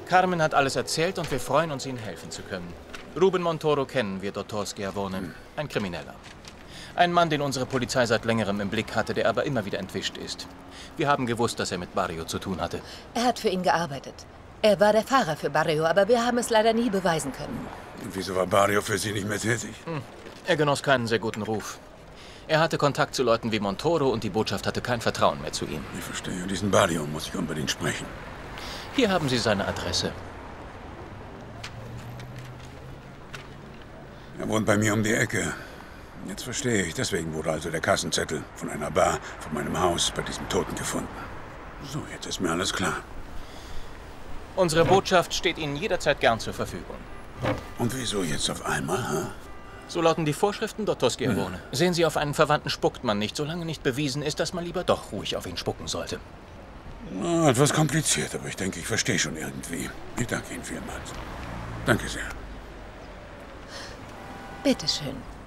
Carmen hat alles erzählt und wir freuen uns, Ihnen helfen zu können. Ruben Montoro kennen wir, Dr. Schiavone. Ein Krimineller. Ein Mann, den unsere Polizei seit längerem im Blick hatte, der aber immer wieder entwischt ist. Wir haben gewusst, dass er mit Barrio zu tun hatte. Er hat für ihn gearbeitet. Er war der Fahrer für Barrio, aber wir haben es leider nie beweisen können. Und wieso war Barrio für Sie nicht mehr tätig? Er genoss keinen sehr guten Ruf. Er hatte Kontakt zu Leuten wie Montoro und die Botschaft hatte kein Vertrauen mehr zu ihm. Ich verstehe. Diesen Barrio muss ich unbedingt sprechen. Hier haben Sie seine Adresse. Er wohnt bei mir um die Ecke. Jetzt verstehe ich. Deswegen wurde also der Kassenzettel von einer Bar von meinem Haus bei diesem Toten gefunden. So, jetzt ist mir alles klar. Unsere Botschaft steht Ihnen jederzeit gern zur Verfügung. Und wieso jetzt auf einmal, hä? So lauten die Vorschriften, Dr. Schiavone. Sehen Sie, auf einen Verwandten spuckt man nicht, solange nicht bewiesen ist, dass man lieber doch ruhig auf ihn spucken sollte. Na, etwas kompliziert, aber ich denke, ich verstehe schon irgendwie. Ich danke Ihnen vielmals. Danke sehr. Bitteschön.